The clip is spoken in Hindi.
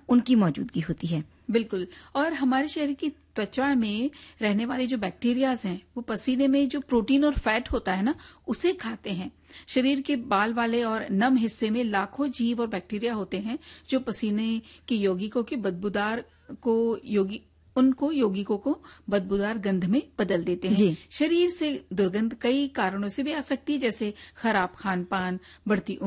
उनकी मौजूदगी होती है। बिल्कुल। और हमारे शरीर की त्वचा में रहने वाले जो बैक्टीरियाज हैं वो पसीने में जो प्रोटीन और फैट होता है ना, उसे खाते हैं। शरीर के बाल वाले और नम हिस्से में लाखों जीव और बैक्टीरिया होते हैं जो पसीने के यौगिकों के यौगिकों को बदबूदार गंध में बदल देते हैं। जी। शरीर से दुर्गंध कई कारणों से भी आ सकती है, जैसे खराब खान पान, बढ़ती